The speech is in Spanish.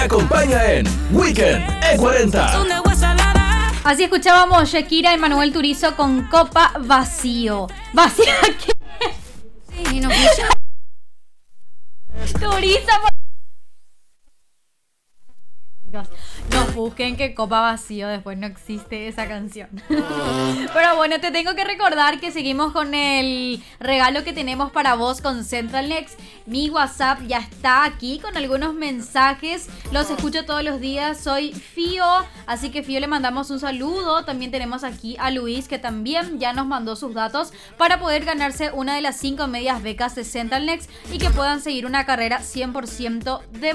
Acompaña en Weekend E40. Así escuchábamos Shakira y Manuel Turizo con Copa Vacío. ¿Vacía qué? Sí, no, Turizo. No busquen que Copa Vacío, después no existe esa canción. Pero bueno, te tengo que recordar que seguimos con el regalo que tenemos para vos con Central Next. Mi WhatsApp ya está aquí con algunos mensajes. Los escucho todos los días. Soy Fío, así que Fío le mandamos un saludo. También tenemos aquí a Luis, que también ya nos mandó sus datos para poder ganarse una de las 5 medias becas de Central Next y que puedan seguir una carrera 100% de